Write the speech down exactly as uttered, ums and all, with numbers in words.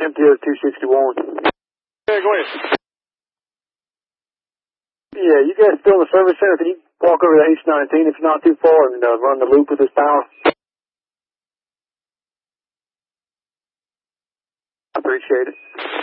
empty of two sixty-one. Yeah, go ahead. Yeah, you guys still in the service center? Can you walk over to H nineteen if you're not too far and uh, run the loop with this power? I appreciate it.